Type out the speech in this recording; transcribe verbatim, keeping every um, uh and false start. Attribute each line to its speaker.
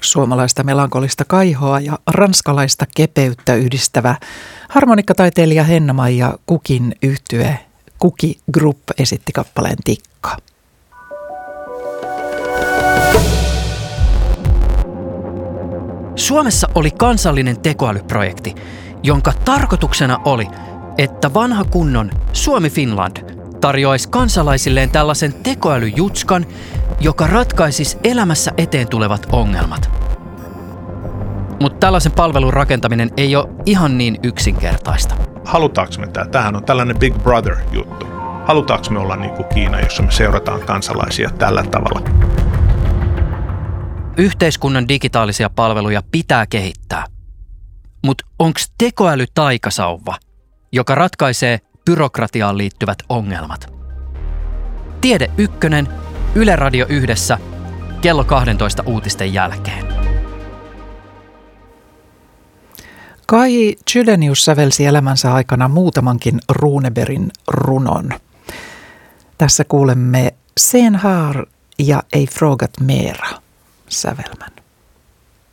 Speaker 1: Suomalaista melankolista kaihoa ja ranskalaista kepeyttä yhdistävä harmonikkataiteilija Henna-Maija Kukin yhtye Kuki Group esitti kappaleen Tikka.
Speaker 2: Suomessa oli kansallinen tekoälyprojekti, jonka tarkoituksena oli, että vanha kunnon Suomi Finland tarjoaisi kansalaisilleen tällaisen tekoälyjutskan, joka ratkaisisi elämässä eteen tulevat ongelmat. Mutta tällaisen palvelun rakentaminen ei ole ihan niin yksinkertaista.
Speaker 3: Halutaanko me tämä? Tämähän on tällainen Big Brother-juttu. Halutaanko me olla niin kuin Kiina, jossa me seurataan kansalaisia tällä tavalla?
Speaker 2: Yhteiskunnan digitaalisia palveluja pitää kehittää. Mutta onko tekoäly taikasauva, joka ratkaisee byrokratiaan liittyvät ongelmat? Tiede Ykkönen, Yle Radio yhdessä, kello kaksitoista uutisten jälkeen.
Speaker 1: Kai Chydenius sävelsi elämänsä aikana muutamankin Runebergin runon. Tässä kuulemme Sen har ja ei frågat mera sävelmän.